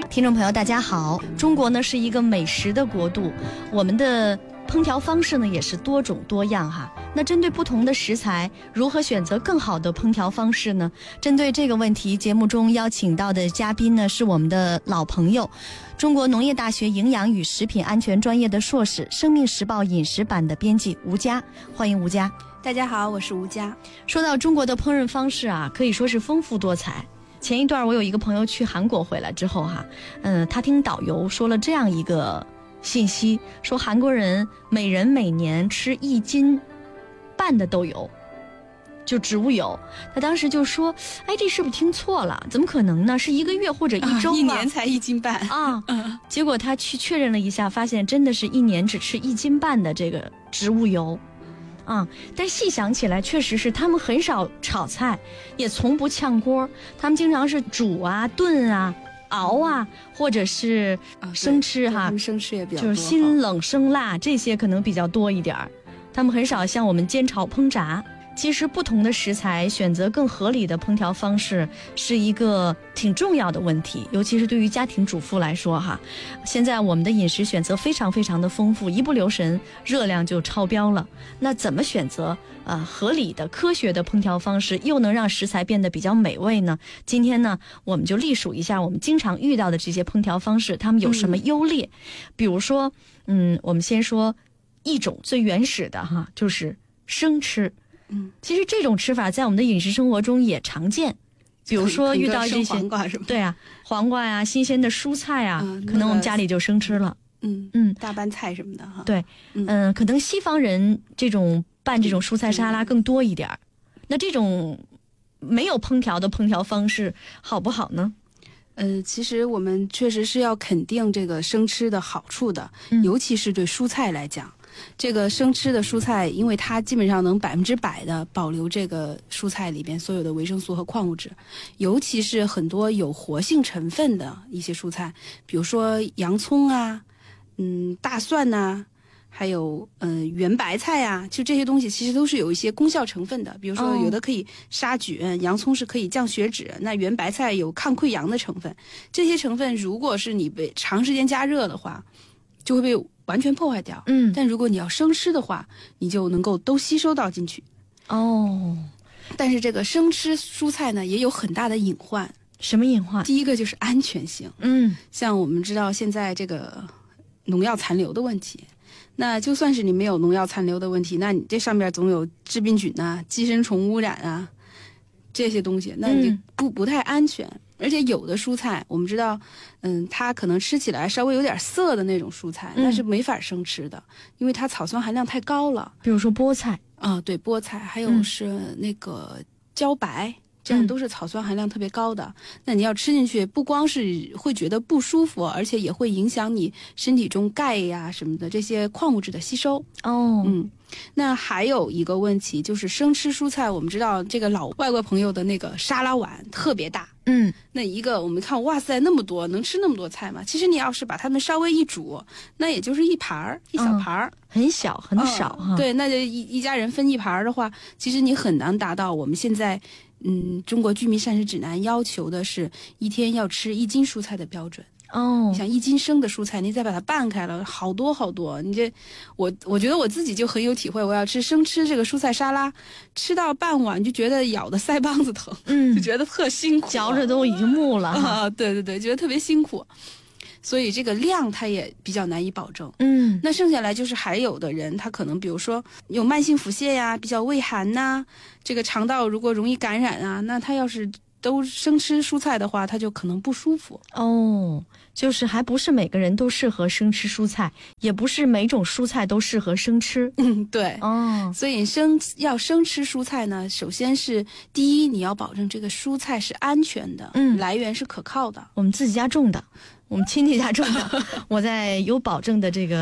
听众朋友大家好，中国呢是一个美食的国度，我们的烹调方式呢也是多种多样哈。那针对不同的食材，如何选择更好的烹调方式呢？针对这个问题，节目中邀请到的嘉宾呢是我们的老朋友，中国农业大学营养与食品安全专业的硕士，生命时报饮食版的编辑吴佳，欢迎吴佳。 大家好，我是吴佳。 说到中国的烹饪方式啊，可以说是丰富多彩。前一段我有一个朋友去韩国回来之后他听导游说了这样一个信息，说韩国人每人每年吃1斤半的豆油，就植物油。他当时就说，哎，这是不是听错了？怎么可能呢？是1个月或者1周吧？ 一年才1斤半啊！结果他去确认了一下，发现真的是1年只吃1斤半的这个植物油。但细想起来，确实是他们很少炒菜，也从不炝锅，他们经常是煮啊、炖啊、熬啊，或者是生吃哈。 他们生吃也比较多， 就是辛冷生辣这些可能比较多一点儿。他们很少像我们煎炒烹炸。其实不同的食材选择更合理的烹调方式是一个挺重要的问题，尤其是对于家庭主妇来说哈。现在我们的饮食选择非常非常的丰富，一不留神热量就超标了。那怎么选择合理的科学的烹调方式，又能让食材变得比较美味呢？今天呢，我们就隶属一下我们经常遇到的这些烹调方式，它们有什么优劣。比如说我们先说一种最原始的就是生吃。其实这种吃法在我们的饮食生活中也常见，比如说遇到这些黄瓜是吧？ 对啊，黄瓜呀、新鲜的蔬菜啊，可能我们家里就生吃了。 大拌菜什么的哈。 对，可能西方人这种拌这种蔬菜沙拉更多一点。那这种没有烹调的烹调方式好不好呢？ 其实我们确实是要肯定这个生吃的好处的，尤其是对蔬菜来讲。这个生吃的蔬菜，因为它基本上能100%的保留这个蔬菜里边所有的维生素和矿物质，尤其是很多有活性成分的一些蔬菜，比如说洋葱啊，大蒜呐，还有圆白菜啊，就这些东西其实都是有一些功效成分的。比如说有的可以杀菌，洋葱是可以降血脂，那圆白菜有抗溃疡的成分。这些成分如果是你被长时间加热的话，就会被完全破坏掉。但如果你要生吃的话，你就能够都吸收到进去。但是这个生吃蔬菜呢，也有很大的隐患。 什么隐患？ 第一个就是安全性。像我们知道现在这个农药残留的问题，那就算是你没有农药残留的问题，那你这上面总有致病菌啊、寄生虫污染啊这些东西，那你就不太安全。而且有的蔬菜我们知道它可能吃起来稍微有点涩的那种蔬菜，那是没法生吃的，因为它草酸含量太高了。 比如说菠菜对，菠菜，还有是那个茭白，这样都是草酸含量特别高的。那你要吃进去，不光是会觉得不舒服，而且也会影响你身体中钙呀什么的这些矿物质的吸收。那还有一个问题就是生吃蔬菜，我们知道这个老外国朋友的那个沙拉碗特别大。那一个我们看，哇塞，那么多，能吃那么多菜吗？其实你要是把它们稍微一煮，那也就是一小盘很小很少对，那就一家人分一盘的话，其实你很难达到我们现在中国居民膳食指南要求的是一天要吃1斤蔬菜的标准。你想1斤生的蔬菜，你再把它拌开了，好多好多。你这，我觉得我自己就很有体会。我要生吃这个蔬菜沙拉，吃到傍晚就觉得咬的腮帮子疼，就觉得特辛苦， 嚼着都已经木了对，觉得特别辛苦。所以这个量它也比较难以保证。那剩下来就是还有的人，他可能比如说有慢性腹泻呀，比较畏寒呐，这个肠道如果容易感染啊，那他要是都生吃蔬菜的话，他就可能不舒服。 就是还不是每个人都适合生吃蔬菜，也不是每种蔬菜都适合生吃。 对。所以要生吃蔬菜呢，首先是第一，你要保证这个蔬菜是安全的，来源是可靠的。 我们自己家种的，我们亲戚家种的，我在有保证的这个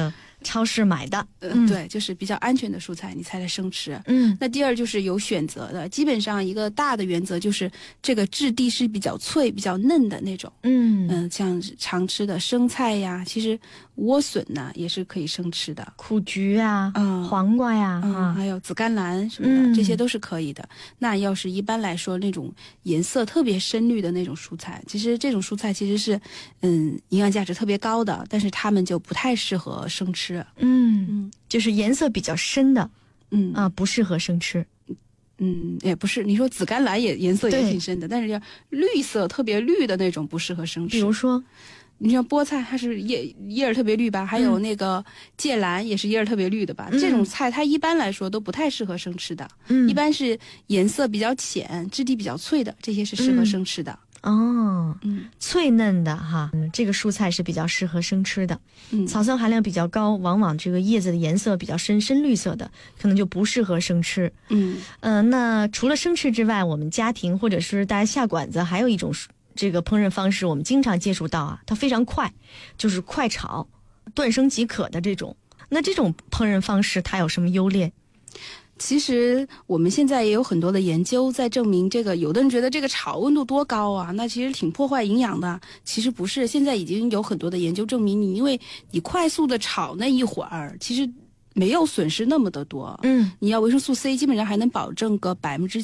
超市买的， 对，就是比较安全的蔬菜你才来生吃。那第二就是有选择的，基本上一个大的原则就是这个质地是比较脆、比较嫩的那种。像常吃的生菜呀，其实莴笋呢也是可以生吃的， 苦菊啊，黄瓜呀， 还有紫甘蓝什么的，这些都是可以的。那要是一般来说那种颜色特别深绿的那种蔬菜，其实这种蔬菜其实是营养价值特别高的，但是它们就不太适合生吃。 就是颜色比较深的，不适合生吃。 也不是，你说紫甘蓝也颜色也挺深的，但是要绿色特别绿的那种不适合生吃。 比如说， 你像菠菜，它是叶儿特别绿吧？还有那个芥蓝也是叶儿特别绿的吧？这种菜它一般来说都不太适合生吃的。一般是颜色比较浅、质地比较脆的，这些是适合生吃的。 脆嫩的哈，这个蔬菜是比较适合生吃的。草酸含量比较高，往往这个叶子的颜色比较深绿色的，可能就不适合生吃。那除了生吃之外，我们家庭或者是大家下馆子，还有一种这个烹饪方式，我们经常接触到啊，它非常快，就是快炒，断生即可的这种。那这种烹饪方式它有什么优劣？ 其实我们现在也有很多的研究在证明这个，有的人觉得这个炒温度多高啊，那其实挺破坏营养的。其实不是，现在已经有很多的研究证明，因为你快速的炒那一会儿，其实没有损失那么的多。你要维生素 C 基本上还能保证个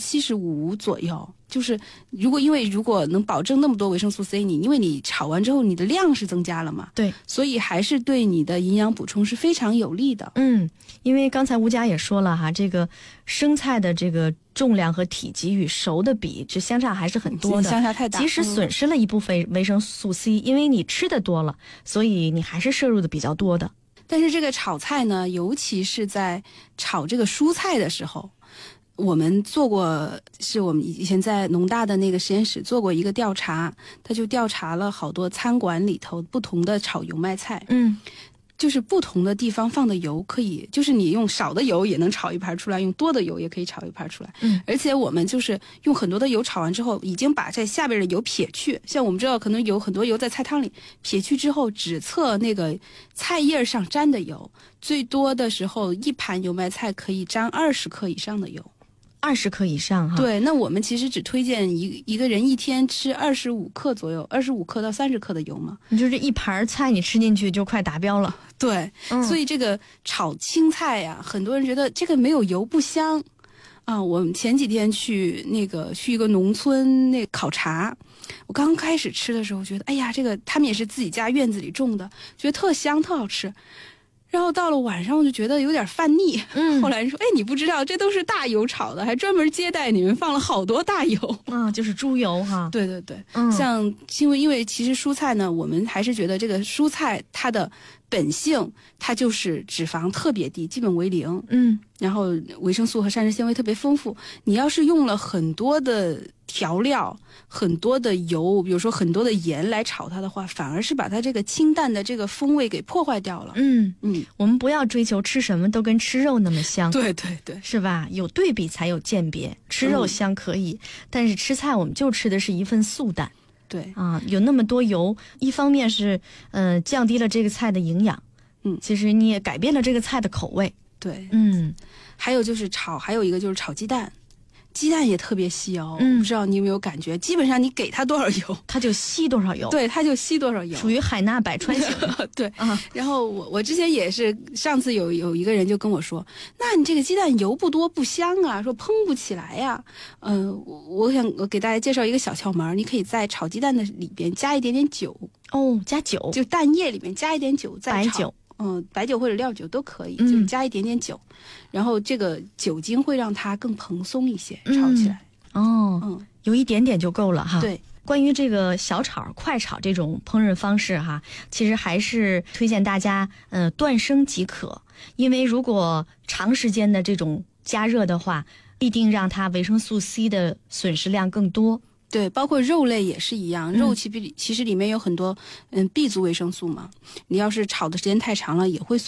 75%左右。就是如果能保证那么多维生素 C， 因为你炒完之后你的量是增加了嘛， 对， 所以还是对你的营养补充是非常有利的。 因为刚才吴佳也说了哈，这个生菜的这个重量和体积与熟的比，这相差还是很多的， 相差太大， 即使损失了一部分维生素 C，因为你吃的多了，所以你还是摄入的比较多的。 但是这个炒菜呢，尤其是在炒这个蔬菜的时候，我们做过，是我们以前在农大的那个实验室做过一个调查，他就调查了好多餐馆里头不同的炒油麦菜。就是不同的地方放的油可以，就是你用少的油也能炒一盘出来，用多的油也可以炒一盘出来。而且我们就是用很多的油炒完之后，已经把这下边的油撇去。像我们知道可能有很多油在菜汤里，撇去之后只测那个菜叶上沾的油，最多的时候一盘油麦菜可以沾20克以上的油。 20克以上哈？ 对，那我们其实只推荐一个人一天吃25克左右，25克到30克的油嘛。 你就这一盘菜你吃进去就快达标了。 对，所以这个炒青菜呀，很多人觉得这个没有油不香啊。我们前几天去一个农村考察，我刚开始吃的时候觉得，哎呀，这个他们也是自己家院子里种的，觉得特香特好吃。然后到了晚上我就觉得有点犯腻，后来说，哎，你不知道这都是大油炒的，还专门接待你们放了好多大油就是猪油哈。 对对对，像因为其实蔬菜呢，我们还是觉得这个蔬菜它的本性它就是脂肪特别低，基本为0。然后维生素和膳食纤维特别丰富。你要是用了很多的调料、很多的油，比如说很多的盐来炒它的话，反而是把它这个清淡的这个风味给破坏掉了。 我们不要追求吃什么都跟吃肉那么香。 对对对， 是吧？有对比才有鉴别。吃肉香可以，但是吃菜我们就吃的是一份素淡。 对有那么多油，一方面是降低了这个菜的营养，其实你也改变了这个菜的口味。 对，还有就是还有一个就是炒鸡蛋，鸡蛋也特别吸油，不知道你有没有感觉？基本上你给它多少油， 它就吸多少油。 对，它就吸多少油， 属于海纳百川型。 对然后我之前也是，上次有一个人就跟我说，那你这个鸡蛋油不多不香啊，说烹不起来呀。我想给大家介绍一个小窍门，你可以在炒鸡蛋的里边加一点点酒。 加酒， 就蛋液里面加一点酒再炒。白酒。白酒或者料酒都可以，就是加一点点酒，然后这个酒精会让它更蓬松一些，炒起来。 有一点点就够了哈。 对， 关于这个小炒、快炒这种烹饪方式哈，其实还是推荐大家断生即可，因为如果长时间的这种加热的话，必定让它维生素 C 的损失量更多。 对，包括肉类也是一样，肉其实里面有很多B族维生素嘛，你要是炒的时间太长了，也会